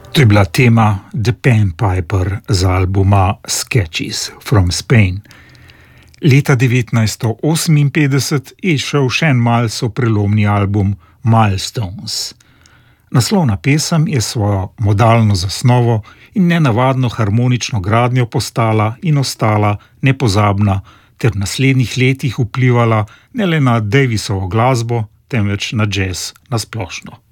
To je bila tema The Panpiper z albuma Sketches from Spain. Leta 1958 je izšel še en malce prelomni album Milestones. Naslovna pesem je svojo modalno zasnovo in nenavadno harmonično gradnjo postala in ostala nepozabna ter v naslednjih letih vplivala ne le na Davisovo glasbo, temveč na jazz na splošno.